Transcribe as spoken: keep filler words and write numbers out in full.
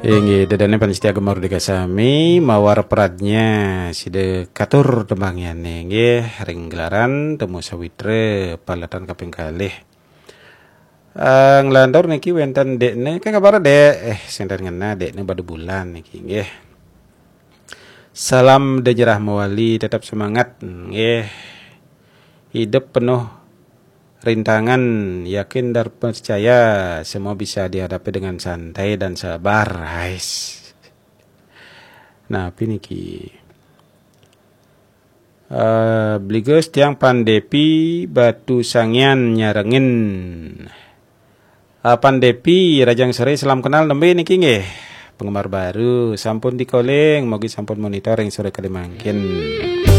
Ingi dadane panitia gemar deka sami mawar peradnya side katur tembangnya nggih ring gelaran temu sawitre palatan kaping kalih. Uh, nglandor niki wenten dekne kan kabar dek eh senten ngena dekne badu bulan niki nggih. Salam dejerah mawali tetap semangat nggih. Hidup penuh rintangan, yakin dan percaya semua bisa dihadapi dengan santai dan sabar, guys. Nah, apa niki? Uh, Bligos tiang pandepi batu sangyan nyarengin. Uh, pandepi Rajang Seri salam kenal nembe niki nggih. Penggemar baru sampun di calling, mogi sampun monitoring sore kali mangkin.